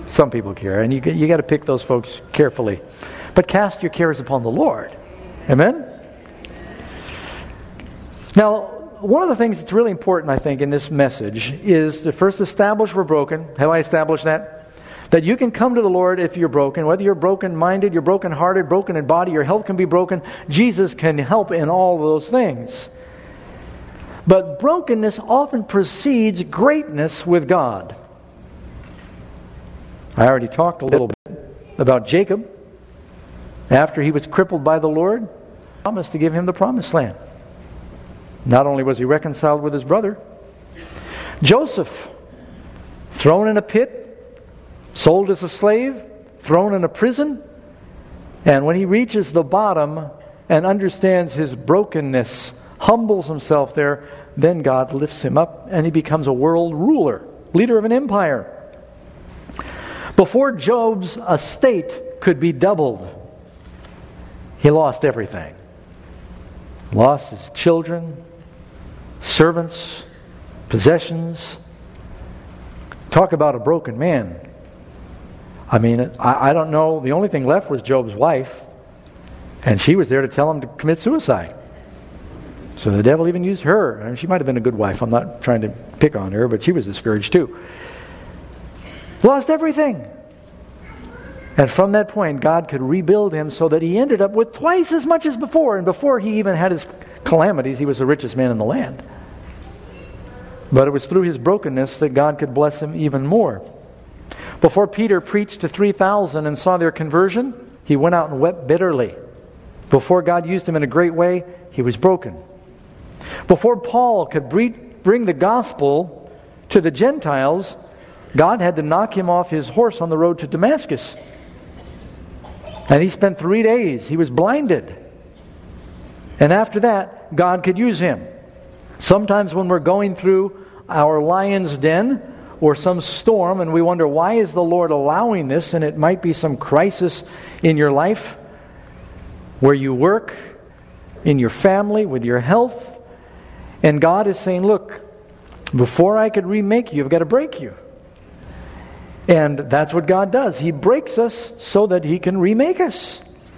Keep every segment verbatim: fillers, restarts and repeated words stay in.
Some people care, and you you got to pick those folks carefully. But cast your cares upon the Lord. Amen? Now, one of the things that's really important, I think, in this message is to first establish we're broken. Have I established that? That you can come to the Lord if you're broken. Whether you're broken-minded, you're broken-hearted, broken in body, your health can be broken. Jesus can help in all of those things. But brokenness often precedes greatness with God. I already talked a little bit about Jacob. After he was crippled by the Lord, he promised to give him the promised land. Not only was he reconciled with his brother, Joseph, thrown in a pit, sold as a slave, thrown in a prison, and when he reaches the bottom and understands his brokenness, humbles himself there, then God lifts him up and he becomes a world ruler, leader of an empire. Before Job's estate could be doubled, he lost everything. Lost his children, servants, possessions. Talk about a broken man. I mean, I, I don't know. The only thing left was Job's wife, and she was there to tell him to commit suicide. So the devil even used her. I mean, she might have been a good wife. I'm not trying to pick on her, but she was discouraged too. Lost everything. And from that point, God could rebuild him so that he ended up with twice as much as before. And before he even had his calamities, he was the richest man in the land. But it was through his brokenness that God could bless him even more. Before Peter preached to three thousand and saw their conversion, he went out and wept bitterly. Before God used him in a great way, he was broken. Before Paul could bring the gospel to the Gentiles, God had to knock him off his horse on the road to Damascus. And he spent three days. He was blinded. And after that, God could use him. Sometimes when we're going through our lion's den or some storm and we wonder, why is the Lord allowing this? And it might be some crisis in your life, where you work, in your family, with your health. And God is saying, look, before I could remake you, I've got to break you. And that's what God does. He breaks us so that He can remake us.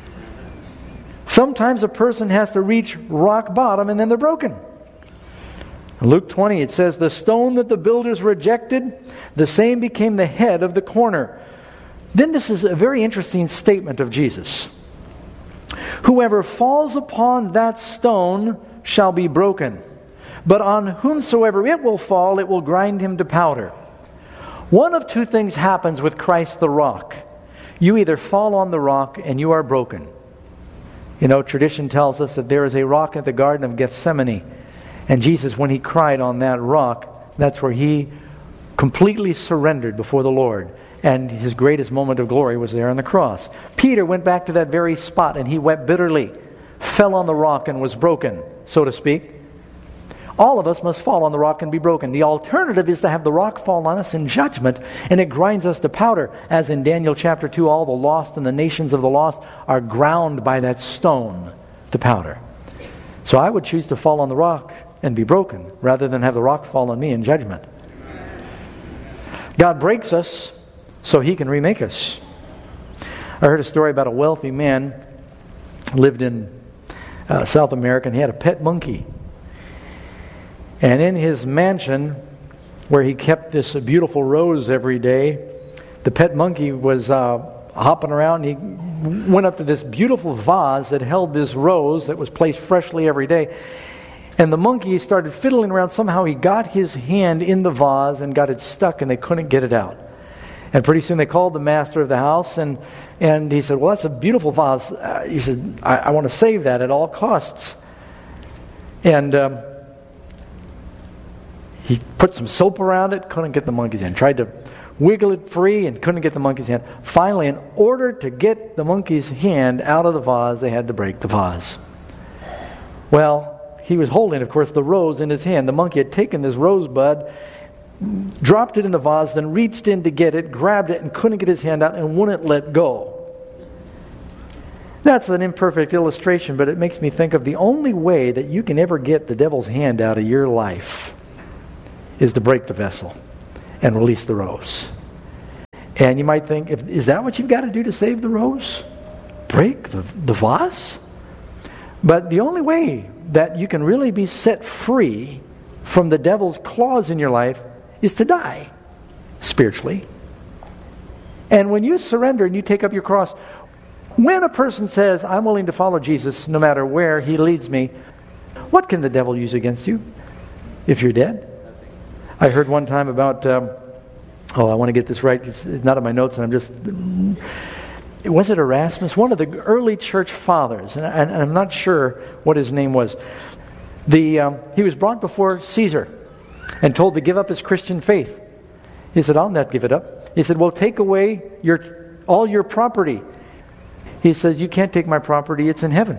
Sometimes a person has to reach rock bottom and then they're broken. In Luke twenty, it says, the stone that the builders rejected, the same became the head of the corner. Then this is a very interesting statement of Jesus. Whoever falls upon that stone shall be broken, but on whomsoever it will fall, it will grind him to powder. One of two things happens with Christ the rock. You either fall on the rock and you are broken. You know, tradition tells us that there is a rock at the Garden of Gethsemane. And Jesus, when He cried on that rock, that's where He completely surrendered before the Lord. And His greatest moment of glory was there on the cross. Peter went back to that very spot and he wept bitterly, fell on the rock and was broken, so to speak. All of us must fall on the rock and be broken. The alternative is to have the rock fall on us in judgment, and it grinds us to powder. As in Daniel chapter two, all the lost and the nations of the lost are ground by that stone to powder. So I would choose to fall on the rock and be broken, rather than have the rock fall on me in judgment. God breaks us so He can remake us. I heard a story about a wealthy man who lived in uh, South America, and he had a pet monkey. And in his mansion, where he kept this beautiful rose every day, the pet monkey was uh, hopping around. He went up to this beautiful vase that held this rose that was placed freshly every day. And the monkey started fiddling around. Somehow he got his hand in the vase and got it stuck, and they couldn't get it out. And pretty soon they called the master of the house, and, and he said, well, that's a beautiful vase. Uh, he said, I, I want to save that at all costs. And Um, He put some soap around it, couldn't get the monkey's hand. Tried to wiggle it free and couldn't get the monkey's hand. Finally, in order to get the monkey's hand out of the vase, they had to break the vase. Well, he was holding, of course, the rose in his hand. The monkey had taken this rosebud, dropped it in the vase, then reached in to get it, grabbed it, and couldn't get his hand out and wouldn't let go. That's an imperfect illustration, but it makes me think of the only way that you can ever get the devil's hand out of your life is to break the vessel and release the rose. And you might think, if, is that what you've got to do to save the rose? Break the, the vase? But the only way that you can really be set free from the devil's claws in your life is to die spiritually. And when you surrender and you take up your cross, when a person says, I'm willing to follow Jesus no matter where he leads me, what can the devil use against you if you're dead? I heard one time about, um, oh, I want to get this right. It's not in my notes, and I'm just... Was it Erasmus? One of the early church fathers, and, and, and I'm not sure what his name was. The um, he was brought before Caesar and told to give up his Christian faith. He said, I'll not give it up. He said, well, take away your all your property. He says, you can't take my property, it's in heaven.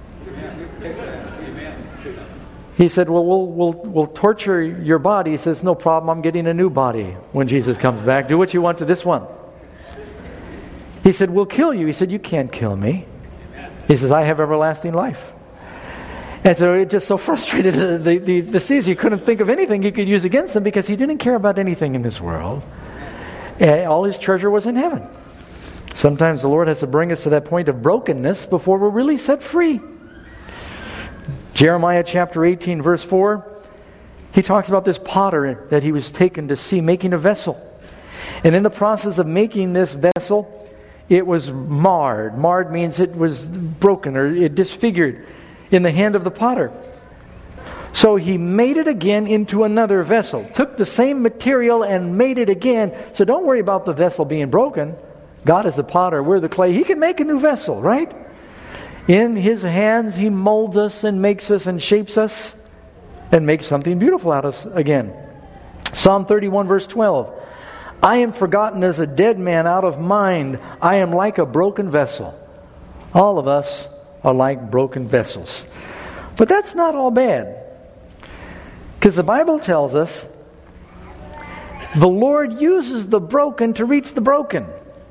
He said, well, we'll we'll we'll torture your body. He says, no problem, I'm getting a new body when Jesus comes back. Do what you want to this one. He said, we'll kill you. He said, you can't kill me. He says, I have everlasting life. And so it just so frustrated the, the, the, the Caesar. He couldn't think of anything he could use against him because he didn't care about anything in this world. And all his treasure was in heaven. Sometimes the Lord has to bring us to that point of brokenness before we're really set free. Jeremiah chapter eighteen, verse four, he talks about this potter that he was taken to see making a vessel. And in the process of making this vessel, it was marred. Marred means it was broken or it disfigured in the hand of the potter. So he made it again into another vessel. Took the same material and made it again. So don't worry about the vessel being broken. God is the potter, we're the clay. He can make a new vessel, right? In His hands He molds us and makes us and shapes us and makes something beautiful out of us again. Psalm thirty-one verse twelve. I am forgotten as a dead man out of mind. I am like a broken vessel. All of us are like broken vessels. But that's not all bad. Because the Bible tells us the Lord uses the broken to reach the broken.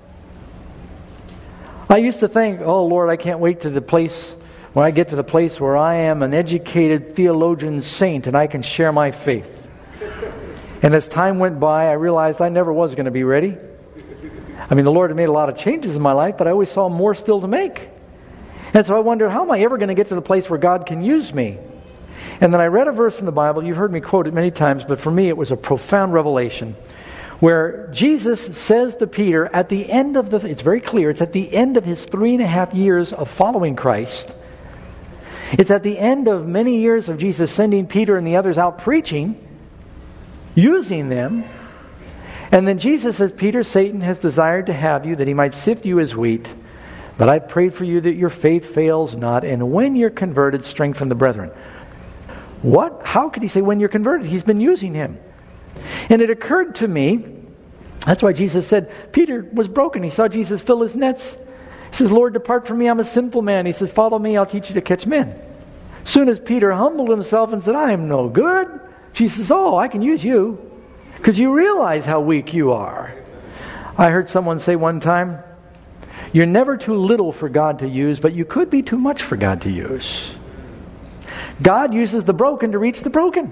I used to think, oh Lord, I can't wait to the place when I get to the place where I am an educated theologian saint and I can share my faith. And as time went by, I realized I never was going to be ready. I mean, the Lord had made a lot of changes in my life, but I always saw more still to make. And so I wondered, how am I ever going to get to the place where God can use me? And then I read a verse in the Bible, you've heard me quote it many times, but for me it was a profound revelation, where Jesus says to Peter at the end of the, it's very clear, it's at the end of his three and a half years of following Christ. It's at the end of many years of Jesus sending Peter and the others out preaching, using them. And then Jesus says, Peter, Satan has desired to have you that he might sift you as wheat. But I prayed for you that your faith fails not. And when you're converted, strengthen the brethren. What? How could he say when you're converted? He's been using him. And it occurred to me, that's why Jesus said, Peter was broken. He saw Jesus fill his nets. He says, Lord, depart from me, I'm a sinful man. He says, follow me, I'll teach you to catch men. Soon as Peter humbled himself and said, I am no good, Jesus says, oh, I can use you. Because you realize how weak you are. I heard someone say one time, you're never too little for God to use, but you could be too much for God to use. God uses the broken to reach the broken.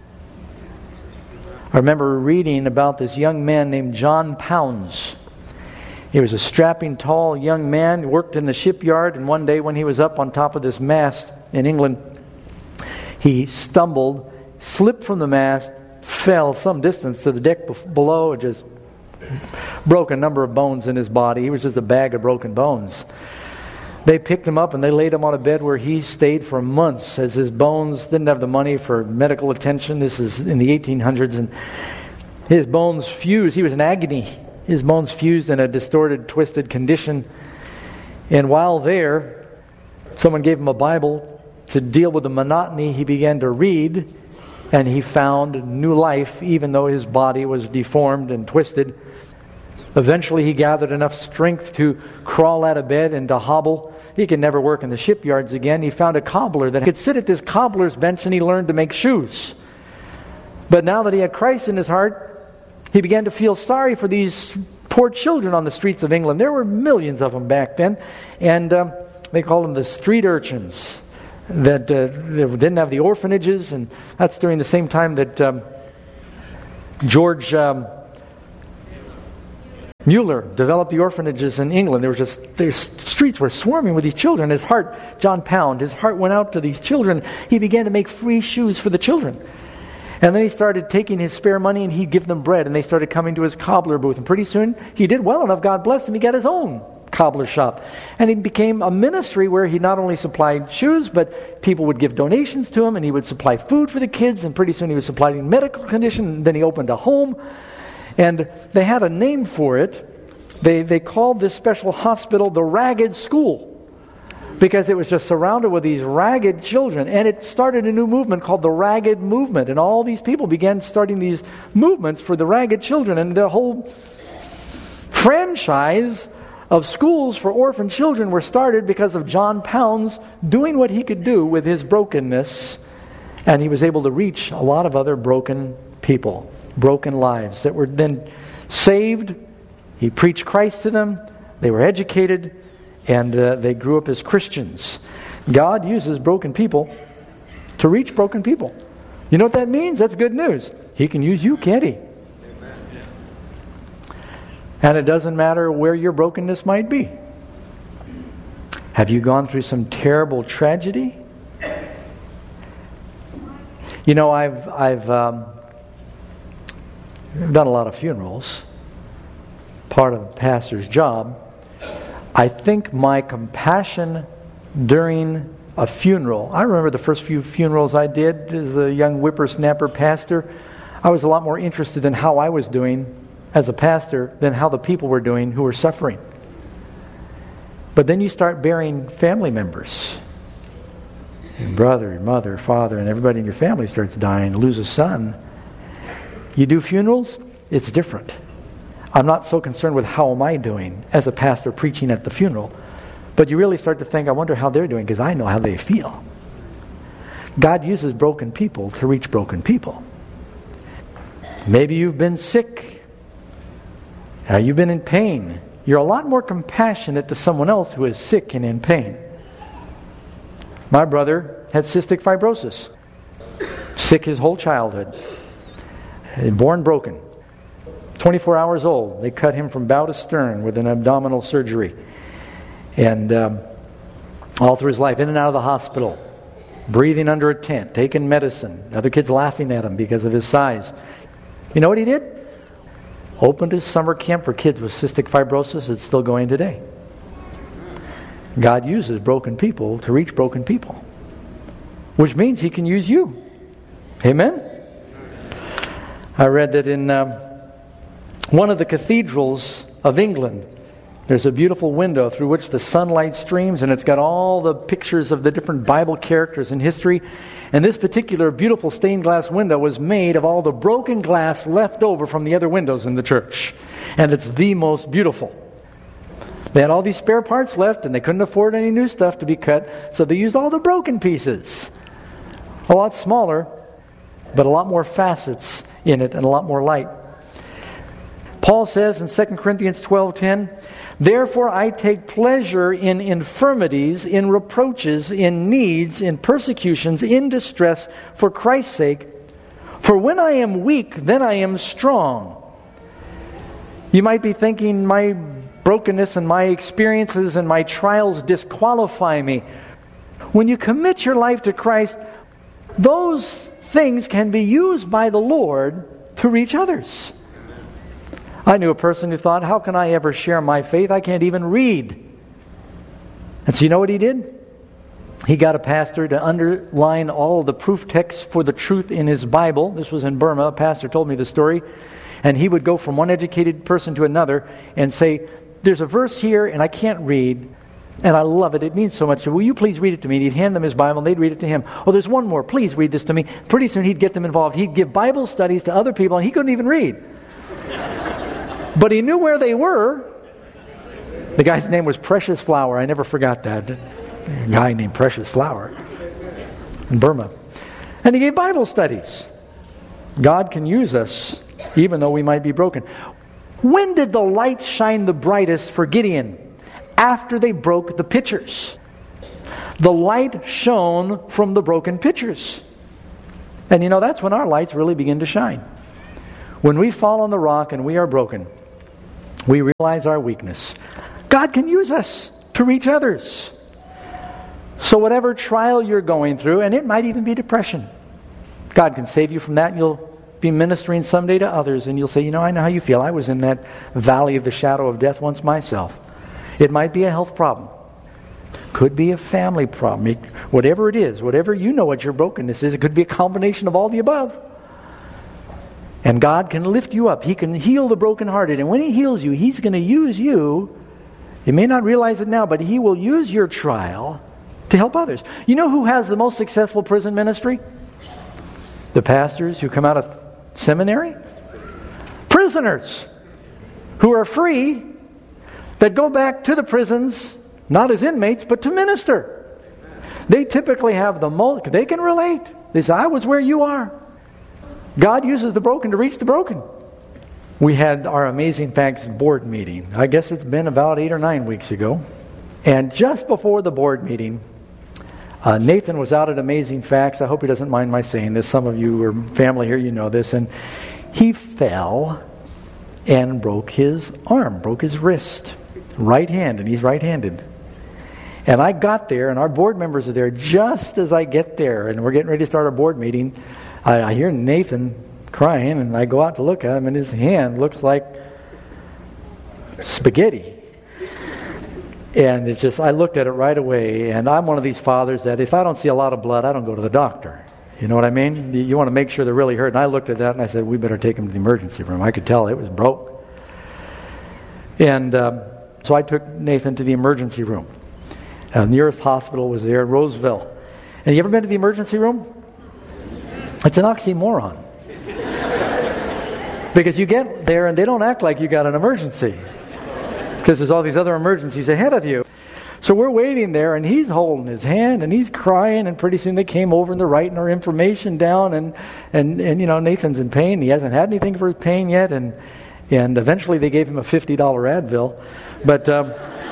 I remember reading about this young man named John Pounds. He was a strapping, tall young man, worked in the shipyard, and one day when he was up on top of this mast in England, he stumbled, slipped from the mast, fell some distance to the deck below, and just broke a number of bones in his body. He was just a bag of broken bones. They picked him up and they laid him on a bed where he stayed for months as his bones didn't have the money for medical attention. This is in the eighteen hundreds, and his bones fused. He was in agony. His bones fused in a distorted, twisted condition. And while there, someone gave him a Bible to deal with the monotony. He began to read, and he found new life, even though his body was deformed and twisted. Eventually he gathered enough strength to crawl out of bed and to hobble. He could never work in the shipyards again. He found a cobbler that could sit at this cobbler's bench, and he learned to make shoes. But now that he had Christ in his heart, he began to feel sorry for these poor children on the streets of England. There were millions of them back then, and um, they called them the street urchins. That uh, they didn't have the orphanages, and that's during the same time that um, George... Um, Mueller developed the orphanages in England. There were just, the streets were swarming with these children. His heart, John Pound, his heart went out to these children. He began to make free shoes for the children. And then he started taking his spare money and he'd give them bread, and they started coming to his cobbler booth. And pretty soon he did well enough, God blessed him, he got his own cobbler shop. And he became a ministry where he not only supplied shoes, but people would give donations to him, and he would supply food for the kids, and pretty soon he was supplying medical condition. And then he opened a home, and they had a name for it. They, they called this special hospital the Ragged School, because it was just surrounded with these ragged children. And it started a new movement called the Ragged Movement. And all these people began starting these movements for the ragged children. And the whole franchise of schools for orphan children were started because of John Pound's doing what he could do with his brokenness. And he was able to reach a lot of other broken people, broken lives that were then saved. He preached Christ to them. They were educated. And uh, they grew up as Christians. God uses broken people to reach broken people. You know what that means? That's good news. He can use you, can't he? And it doesn't matter where your brokenness might be. Have you gone through some terrible tragedy? You know, I've I've um, done a lot of funerals. Part of the pastor's job. I think my compassion during a funeral, I remember the first few funerals I did as a young whippersnapper pastor, I was a lot more interested in how I was doing as a pastor than how the people were doing who were suffering. But then you start burying family members. Your brother, your mother, father, and everybody in your family starts dying, lose a son. You do funerals, it's different. I'm not so concerned with how am I doing as a pastor preaching at the funeral. But you really start to think, I wonder how they're doing, because I know how they feel. God uses broken people to reach broken people. Maybe you've been sick. Uh, you've been in pain. You're a lot more compassionate to someone else who is sick and in pain. My brother had cystic fibrosis. Sick his whole childhood. Born broken. twenty-four hours old. They cut him from bow to stern with an abdominal surgery. And um, all through his life, in and out of the hospital, breathing under a tent, taking medicine. Other kids laughing at him because of his size. You know what he did? Opened a summer camp for kids with cystic fibrosis. It's still going today. God uses broken people to reach broken people, which means He can use you. Amen? I read that in um, one of the cathedrals of England, there's a beautiful window through which the sunlight streams, and it's got all the pictures of the different Bible characters in history. And this particular beautiful stained glass window was made of all the broken glass left over from the other windows in the church. And it's the most beautiful. They had all these spare parts left, and they couldn't afford any new stuff to be cut, so they used all the broken pieces. A lot smaller, but a lot more facets in it and a lot more light. Paul says in Second Corinthians twelve ten, "Therefore I take pleasure in infirmities, in reproaches, in needs, in persecutions, in distress, for Christ's sake. For when I am weak, then I am strong." You might be thinking, my brokenness and my experiences and my trials disqualify me. When you commit your life to Christ, those things can be used by the Lord to reach others. I knew a person who thought, how can I ever share my faith? I can't even read. And so you know what he did? He got a pastor to underline all of the proof texts for the truth in his Bible. This was in Burma. A pastor told me the story. And he would go from one educated person to another and say, there's a verse here and I can't read. And I love it. It means so much. Will you please read it to me? And he'd hand them his Bible and they'd read it to him. Oh, there's one more. Please read this to me. Pretty soon he'd get them involved. He'd give Bible studies to other people and he couldn't even read. But he knew where they were. The guy's name was Precious Flower. I never forgot that. A guy named Precious Flower in Burma. And he gave Bible studies. God can use us even though we might be broken. When did the light shine the brightest for Gideon? After they broke the pitchers. The light shone from the broken pitchers. And you know, that's when our lights really begin to shine. When we fall on the rock and we are broken, We realize our weakness. God can use us to reach others. So whatever trial you're going through, and it might even be depression, God can save you from that, and you'll be ministering someday to others, and you'll say, you know, I know how you feel. I was in that valley of the shadow of death once myself. It might be a health problem. Could be a family problem. It, whatever it is, whatever you know what your brokenness is, it could be a combination of all the above. And God can lift you up. He can heal the brokenhearted. And when He heals you, He's going to use you. You may not realize it now, but He will use your trial to help others. You know who has the most successful prison ministry? The pastors who come out of seminary? Prisoners who are free, that go back to the prisons, not as inmates, but to minister. They typically have the most, they can relate. They say, I was where you are. God uses the broken to reach the broken. We had our Amazing Facts board meeting. I guess it's been about eight or nine weeks ago. And just before the board meeting, uh, Nathan was out at Amazing Facts. I hope he doesn't mind my saying this. Some of you are family here, you know this. And he fell and broke his arm, broke his wrist. Right hand, and he's right-handed. And I got there, and our board members are there just as I get there, and we're getting ready to start our board meeting. I, I hear Nathan crying, and I go out to look at him, and his hand looks like spaghetti. And it's just, I looked at it right away, and I'm one of these fathers that if I don't see a lot of blood, I don't go to the doctor. You know what I mean? You want to make sure they're really hurt. And I looked at that, and I said, we better take him to the emergency room. I could tell it was broke. And um, so I took Nathan to the emergency room. Uh, nearest hospital was there, Roseville. And you ever been to the emergency room? It's an oxymoron. Because you get there and they don't act like you got an emergency. Because there's all these other emergencies ahead of you. So we're waiting there, and he's holding his hand, and he's crying, and pretty soon they came over and they're writing our information down, and, and, and you know, Nathan's in pain. He hasn't had anything for his pain yet, and and eventually they gave him a fifty dollar Advil. But um,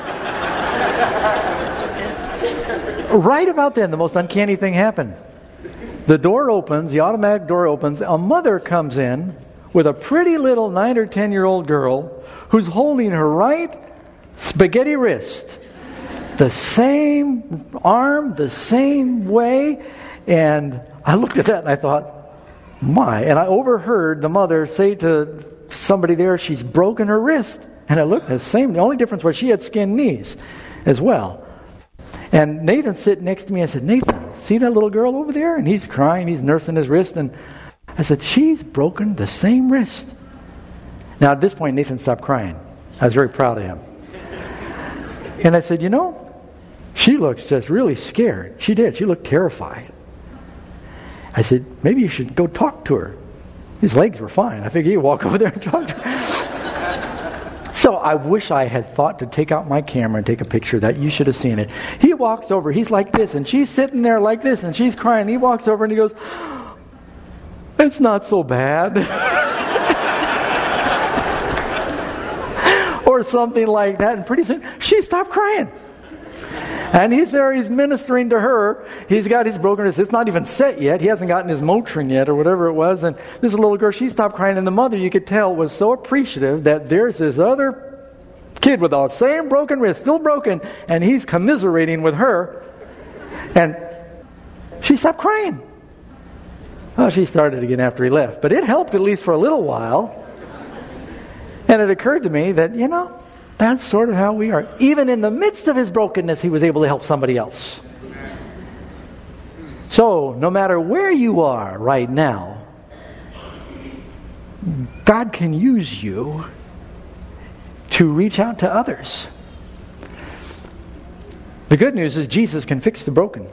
right about then, the most uncanny thing happened. The door opens, the automatic door opens, a mother comes in with a pretty little nine or ten year old girl who's holding her right spaghetti wrist. The same arm, the same way. And I looked at that and I thought, my. And I overheard the mother say to somebody there, she's broken her wrist. And I looked at the same. The only difference was she had skinned knees as well. And Nathan sitting next to me, I said, Nathan, see that little girl over there? And he's crying, he's nursing his wrist. And I said, she's broken the same wrist. Now at this point, Nathan stopped crying. I was very proud of him. And I said, you know, she looks just really scared. She did. She looked terrified. I said, maybe you should go talk to her. His legs were fine. I figured he'd walk over there and talk to her. So I wish I had thought to take out my camera and take a picture of that. You should have seen it. He walks over. He's like this, and she's sitting there like this, and she's crying. He walks over and he goes, it's not so bad. Or something like that. And pretty soon, she stopped crying. And he's there, he's ministering to her. He's got his broken wrist. It's not even set yet. He hasn't gotten his Motrin yet or whatever it was. And this little girl, she stopped crying. And the mother, you could tell, was so appreciative that there's this other kid with the same broken wrist, still broken, and he's commiserating with her. And she stopped crying. Well, she started again after he left. But it helped at least for a little while. And it occurred to me that, you know, that's sort of how we are. Even in the midst of his brokenness, he was able to help somebody else. So, no matter where you are right now, God can use you to reach out to others. The good news is Jesus can fix the broken.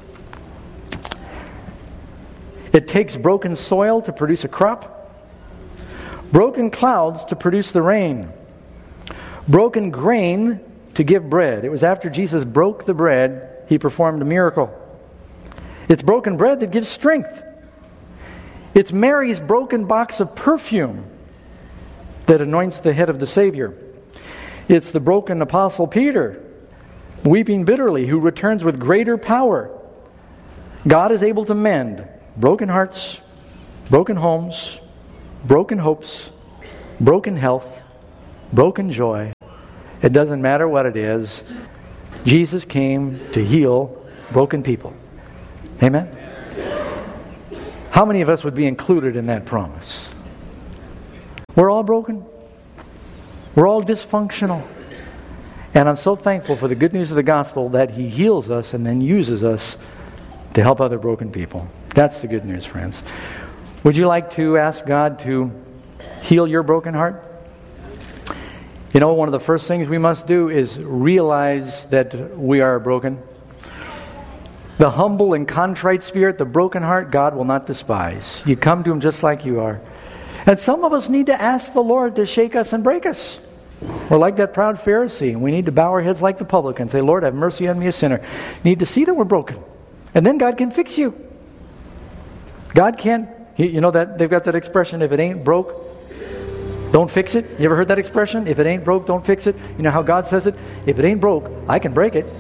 It takes broken soil to produce a crop, broken clouds to produce the rain, broken grain to give bread. It was after Jesus broke the bread, he performed a miracle. It's broken bread that gives strength. It's Mary's broken box of perfume that anoints the head of the Savior. It's the broken Apostle Peter, weeping bitterly, who returns with greater power. God is able to mend broken hearts, broken homes, broken hopes, broken health, broken joy. It doesn't matter what it is. Jesus came to heal broken people. Amen? How many of us would be included in that promise? We're all broken. We're all dysfunctional. And I'm so thankful for the good news of the gospel that He heals us and then uses us to help other broken people. That's the good news, friends. Would you like to ask God to heal your broken heart? You know, one of the first things we must do is realize that we are broken. The humble and contrite spirit, the broken heart, God will not despise. You come to Him just like you are. And some of us need to ask the Lord to shake us and break us. We're like that proud Pharisee. We need to bow our heads like the publican and say, Lord, have mercy on me, a sinner. Need to see that we're broken. And then God can fix you. God can't, you know that they've got that expression, if it ain't broke, don't fix it. You ever heard that expression? If it ain't broke, don't fix it. You know how God says it? If it ain't broke, I can break it.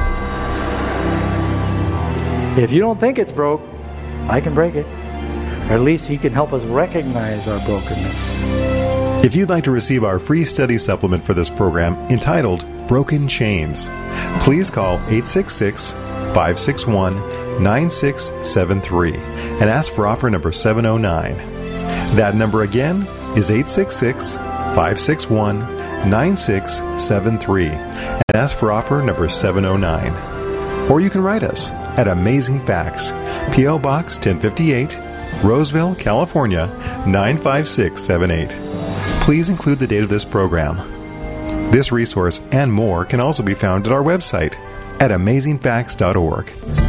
If you don't think it's broke, I can break it. Or at least He can help us recognize our brokenness. If you'd like to receive our free study supplement for this program entitled Broken Chains, please call eight six six, five six one, nine six seven three and ask for offer number seven oh nine. That number again is eight six six, five six one, nine six seven three and ask for offer number seven oh nine. Or you can write us at Amazing Facts, P O Box ten fifty-eight, Roseville, California, nine five six seven eight. Please include the date of this program. This resource and more can also be found at our website at amazing facts dot org.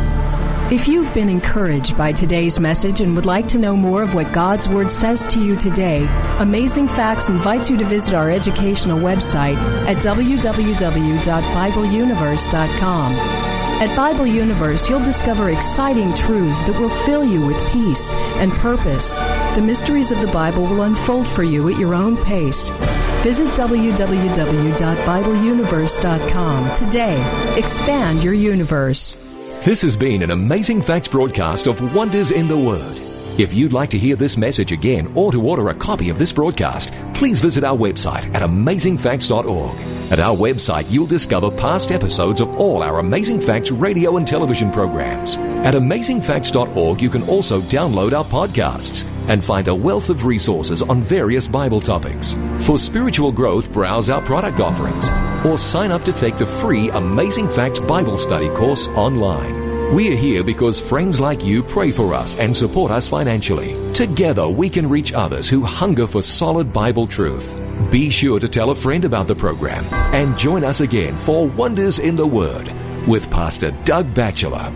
If you've been encouraged by today's message and would like to know more of what God's Word says to you today, Amazing Facts invites you to visit our educational website at w w w dot bible universe dot com. At Bible Universe, you'll discover exciting truths that will fill you with peace and purpose. The mysteries of the Bible will unfold for you at your own pace. Visit w w w dot bible universe dot com today. Expand your universe. This has been an Amazing Facts broadcast of Wonders in the Word. If you'd like to hear this message again or to order a copy of this broadcast, please visit our website at amazing facts dot org. At our website, you'll discover past episodes of all our Amazing Facts radio and television programs. At amazing facts dot org, you can also download our podcasts and find a wealth of resources on various Bible topics. For spiritual growth, browse our product offerings or sign up to take the free Amazing Facts Bible Study course online. We are here because friends like you pray for us and support us financially. Together, we can reach others who hunger for solid Bible truth. Be sure to tell a friend about the program and join us again for Wonders in the Word with Pastor Doug Batchelor.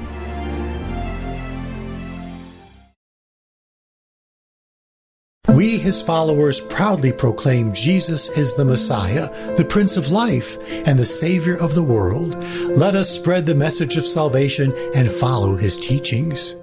We, His followers, proudly proclaim Jesus is the Messiah, the Prince of Life, and the Savior of the world. Let us spread the message of salvation and follow His teachings.